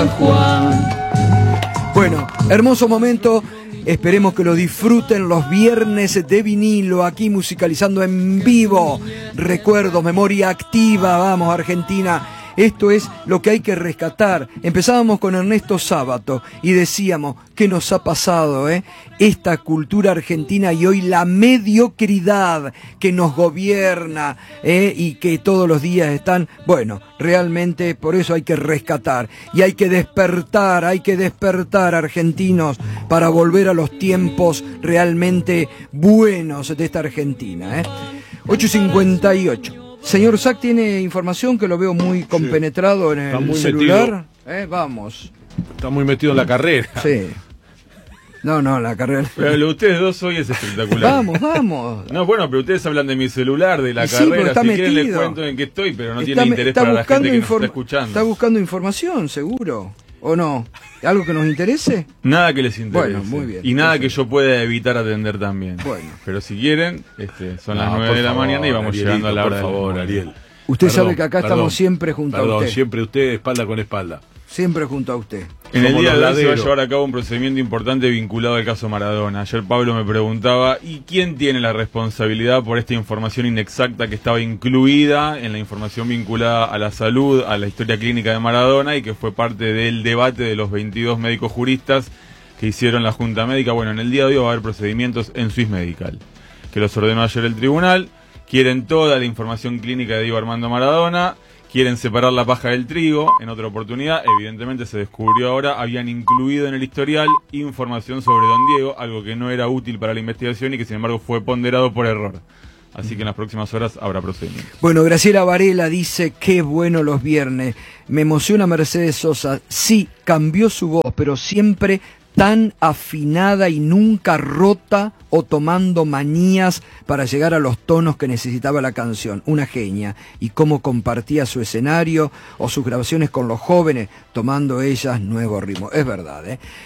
Juan. Bueno, hermoso momento. Esperemos que lo disfruten los viernes de vinilo, aquí musicalizando en vivo. Recuerdos, memoria activa, vamos Argentina. Esto es lo que hay que rescatar. Empezábamos con Ernesto Sábato y decíamos, ¿qué nos ha pasado? Esta cultura argentina y hoy la mediocridad que nos gobierna y que todos los días están, bueno, realmente por eso hay que rescatar y hay que despertar argentinos para volver a los tiempos realmente buenos de esta Argentina. 8:58. Señor Sack, ¿tiene información que lo veo muy compenetrado en el celular? Vamos. Está muy metido en la carrera. Sí. No, la carrera. Pero lo de ustedes dos hoy es espectacular. Vamos. No, bueno, pero ustedes hablan de mi celular, de la carrera. Si quieren les cuento en qué estoy, pero no tiene interés para la gente que nos está escuchando. Está buscando información, seguro. ¿O no? ¿Algo que nos interese? Nada que les interese. Bueno, muy bien. Y nada que yo pueda evitar atender también. Bueno. Pero si quieren, son las 9 de la mañana y vamos Arielito, llegando a la hora. Por favor, Ariel. Usted sabe que acá estamos siempre junto a usted. Siempre usted, espalda con espalda. Siempre junto a usted. En el día de hoy se va a llevar a cabo un procedimiento importante vinculado al caso Maradona. Ayer Pablo me preguntaba, ¿y quién tiene la responsabilidad por esta información inexacta que estaba incluida en la información vinculada a la salud, a la historia clínica de Maradona y que fue parte del debate de los 22 médicos juristas que hicieron la Junta Médica? Bueno, en el día de hoy va a haber procedimientos en Swiss Medical, que los ordenó ayer el tribunal. Quieren toda la información clínica de Diego Armando Maradona. Quieren separar la paja del trigo. En otra oportunidad, evidentemente se descubrió ahora, habían incluido en el historial información sobre Don Diego, algo que no era útil para la investigación y que sin embargo fue ponderado por error. Así que en las próximas horas habrá procedimiento. Bueno, Graciela Varela dice, qué bueno los viernes. Me emociona Mercedes Sosa. Sí, cambió su voz, pero siempre tan afinada y nunca rota o tomando manías para llegar a los tonos que necesitaba la canción. Una genia. Y cómo compartía su escenario o sus grabaciones con los jóvenes, tomando ellas nuevo ritmo. Es verdad,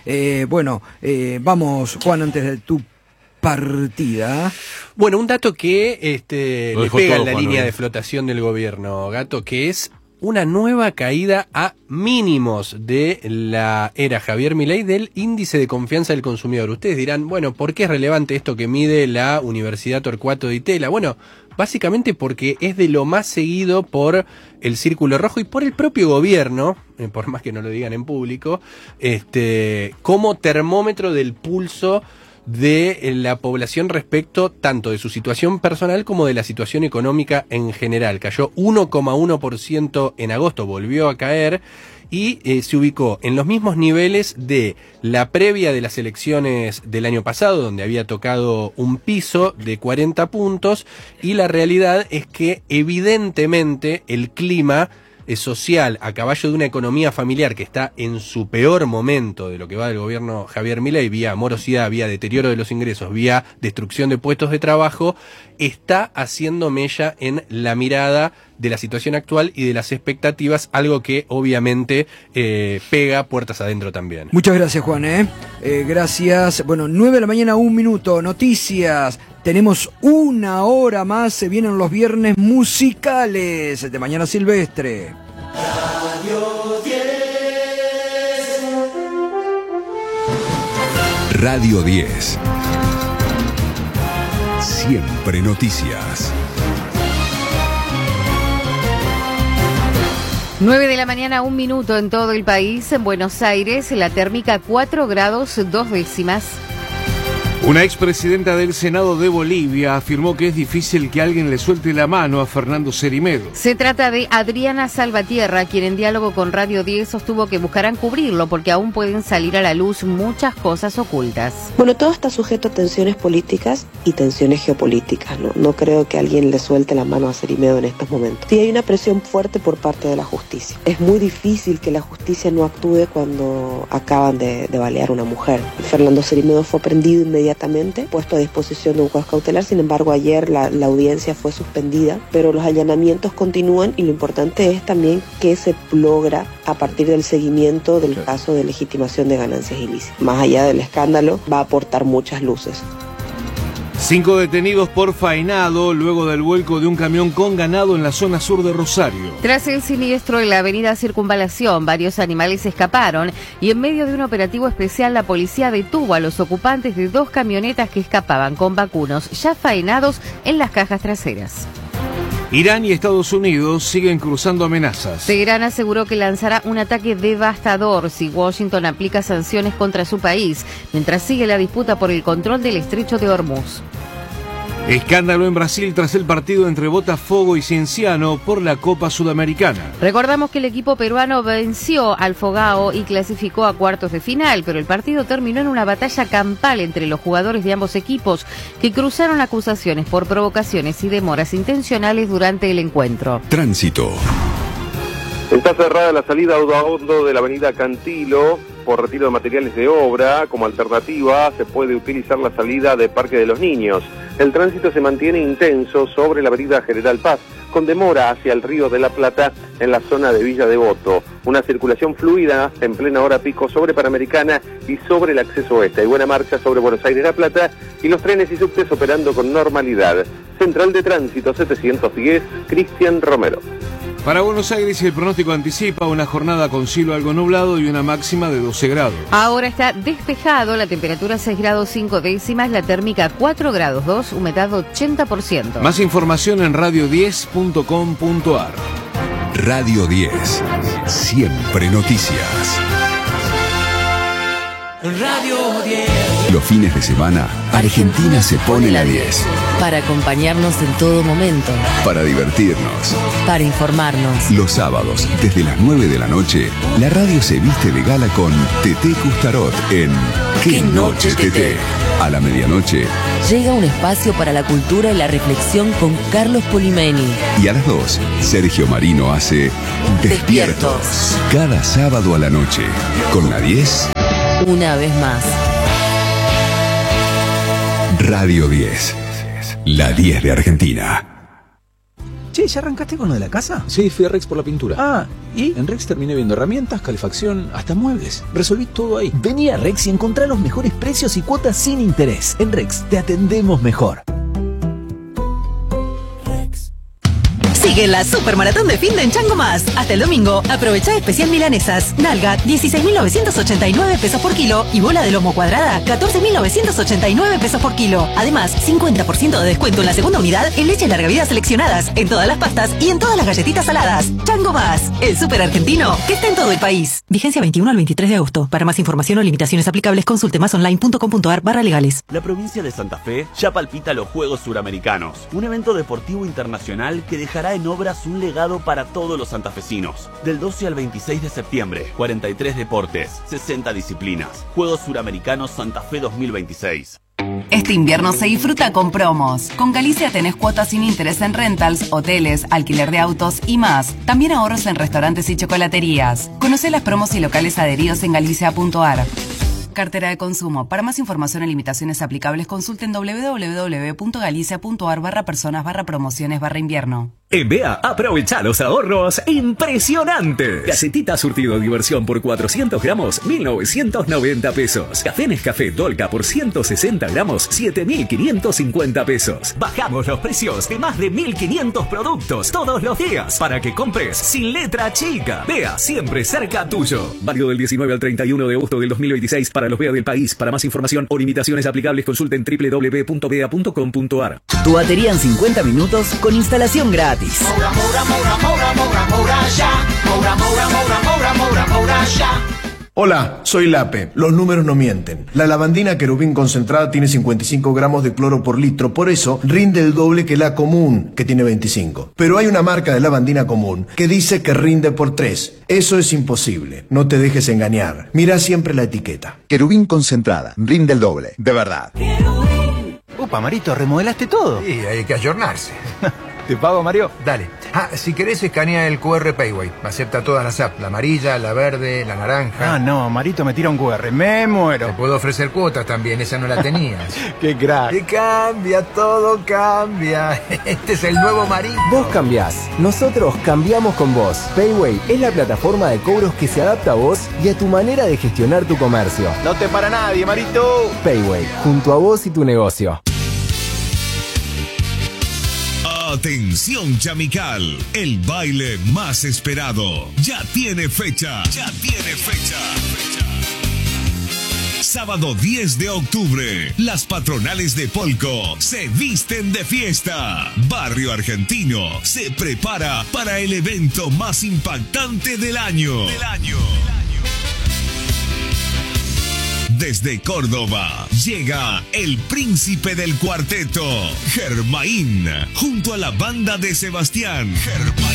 vamos, Juan, antes de tu partida. Bueno, un dato que le pega en la línea de flotación del gobierno, Gato, que es una nueva caída a mínimos de la era Javier Milei del índice de confianza del consumidor. Ustedes dirán, bueno, ¿por qué es relevante esto que mide la Universidad Torcuato Di Tella? Bueno, básicamente porque es de lo más seguido por el Círculo Rojo y por el propio gobierno, por más que no lo digan en público, como termómetro del pulso de la población respecto tanto de su situación personal como de la situación económica en general. Cayó 1,1% en agosto, volvió a caer y se ubicó en los mismos niveles de la previa de las elecciones del año pasado, donde había tocado un piso de 40 puntos, y la realidad es que evidentemente el clima social a caballo de una economía familiar que está en su peor momento de lo que va del gobierno Javier Milei, vía morosidad, vía deterioro de los ingresos, vía destrucción de puestos de trabajo, está haciendo mella en la mirada de la situación actual y de las expectativas, algo que obviamente pega puertas adentro también. Muchas gracias, Juan. Gracias. Bueno, 9 de la mañana, 1 minuto, noticias. Tenemos una hora más, se vienen los viernes musicales de Mañana Silvestre. Radio 10. Radio 10. Siempre noticias. 9 de la mañana, 1 minuto en todo el país. En Buenos Aires, la térmica 4 grados 2 décimas. Una expresidenta del Senado de Bolivia afirmó que es difícil que alguien le suelte la mano a Fernando Cerime. Se trata de Adriana Salvatierra, quien en diálogo con Radio 10 sostuvo que buscarán cubrirlo porque aún pueden salir a la luz muchas cosas ocultas. Bueno, todo está sujeto a tensiones políticas y tensiones geopolíticas, ¿no? No creo que alguien le suelte la mano a Cerime en estos momentos. Sí hay una presión fuerte por parte de la justicia. Es muy difícil que la justicia no actúe cuando acaban de balear a una mujer. Fernando Cerime fue prendido inmediatamente, puesto a disposición de un juez cautelar. Sin embargo, ayer la audiencia fue suspendida, pero los allanamientos continúan y lo importante es también que se logra a partir del seguimiento del caso de legitimación de ganancias ilícitas. Más allá del escándalo, va a aportar muchas luces. 5 detenidos por faenado luego del vuelco de un camión con ganado en la zona sur de Rosario. Tras el siniestro en la avenida Circunvalación, varios animales escaparon y en medio de un operativo especial la policía detuvo a los ocupantes de 2 camionetas que escapaban con vacunos ya faenados en las cajas traseras. Irán y Estados Unidos siguen cruzando amenazas. Teherán aseguró que lanzará un ataque devastador si Washington aplica sanciones contra su país, mientras sigue la disputa por el control del estrecho de Hormuz. Escándalo en Brasil tras el partido entre Botafogo y Cienciano por la Copa Sudamericana. Recordamos que el equipo peruano venció al Fogao y clasificó a cuartos de final, pero el partido terminó en una batalla campal entre los jugadores de ambos equipos que cruzaron acusaciones por provocaciones y demoras intencionales durante el encuentro. Tránsito. Está cerrada la salida a Hondo de la avenida Cantilo por retiro de materiales de obra. Como alternativa se puede utilizar la salida de Parque de los Niños. El tránsito se mantiene intenso sobre la avenida General Paz, con demora hacia el Río de la Plata en la zona de Villa Devoto. Una circulación fluida en plena hora pico sobre Panamericana y sobre el acceso oeste. Hay buena marcha sobre Buenos Aires-La Plata y los trenes y subtes operando con normalidad. Central de Tránsito 710, Cristian Romero. Para Buenos Aires el pronóstico anticipa una jornada con cielo algo nublado y una máxima de 12 grados. Ahora está despejado, la temperatura 6 grados 5 décimas, la térmica 4 grados 2, humedad 80%. Más información en radio10.com.ar. Radio 10. Siempre noticias. Radio 10. Los fines de semana, Argentina se pone la 10. Para acompañarnos en todo momento. Para divertirnos. Para informarnos. Los sábados, desde las 9 de la noche, la radio se viste de gala con Teté Custarot en ¿Qué noche, Teté? A la medianoche. Llega un espacio para la cultura y la reflexión con Carlos Polimeni. Y a las 2, Sergio Marino hace Despiertos. Cada sábado a la noche. Con la 10. Una vez más. Radio 10. La 10 de Argentina. Che, ¿ya arrancaste con lo de la casa? Sí, fui a Rex por la pintura. Ah, ¿y? En Rex terminé viendo herramientas, calefacción, hasta muebles. Resolví todo ahí. Vení a Rex y encontrá los mejores precios y cuotas sin interés. En Rex te atendemos mejor. Sigue la Supermaratón de Fin de en Chango Más. Hasta el domingo, aprovecha especial milanesas. Nalga, 16.989 pesos por kilo. Y bola de lomo cuadrada, 14.989 pesos por kilo. Además, 50% de descuento en la segunda unidad en leches larga vida seleccionadas, en todas las pastas y en todas las galletitas saladas. Chango Más, el súper argentino que está en todo el país. Vigencia 21 al 23 de agosto. Para más información o limitaciones aplicables, consulte másonline.com.ar/legales. La provincia de Santa Fe ya palpita los Juegos Suramericanos, un evento deportivo internacional que dejará en obras un legado para todos los santafesinos. Del 12 al 26 de septiembre, 43 deportes, 60 disciplinas. Juegos Suramericanos Santa Fe 2026. Este invierno se disfruta con promos. Con Galicia tenés cuotas sin interés en rentals, hoteles, alquiler de autos y más. También ahorros en restaurantes y chocolaterías. Conocé las promos y locales adheridos en galicia.ar. Cartera de consumo. Para más información y limitaciones aplicables, consulten www.galicia.ar/personas/promociones/invierno. En BEA, aprovecha los ahorros impresionantes. Gacetita surtido diversión por 400 gramos, 1.990 pesos. Café Nescafé Dolca por 160 gramos, 7.550 pesos. Bajamos los precios de más de 1.500 productos todos los días para que compres sin letra chica. BEA, siempre cerca tuyo. Válido del 19 al 31 de agosto del 2026 para los BEA del país. Para más información o limitaciones aplicables, consulten www.bea.com.ar. Tu batería en 50 minutos con instalación gratis. Moura, moura, moura, moura, moura, moura, ya. Moura, moura, moura, moura, moura, moura, ya. Hola, soy Lape. Los números no mienten. La lavandina Querubín concentrada tiene 55 gramos de cloro por litro, por eso rinde el doble que la común, que tiene 25. Pero hay una marca de lavandina común que dice que rinde por 3. Eso es imposible. No te dejes engañar. Mira siempre la etiqueta. Querubín concentrada, rinde el doble, de verdad. Upa, Marito, remodelaste todo. Sí, hay que ayornarse. ¿Te pago, Mario? Dale. Si querés escanea el QR Payway. Acepta todas las apps. La amarilla, la verde, la naranja. Ah, no, Marito me tira un QR. Me muero. Te puedo ofrecer cuotas también. Esa no la tenías. ¡Qué crack! ¡Que cambia! Todo cambia. Este es el nuevo Marito. Vos cambiás. Nosotros cambiamos con vos. Payway es la plataforma de cobros que se adapta a vos y a tu manera de gestionar tu comercio. No te para nadie, Marito. Payway, junto a vos y tu negocio. Atención Chamical, el baile más esperado. Ya tiene fecha. Sábado 10 de octubre, las patronales de Polco se visten de fiesta. Barrio Argentino se prepara para el evento más impactante del año. Desde Córdoba llega el príncipe del cuarteto, Germain, junto a la banda de Sebastián.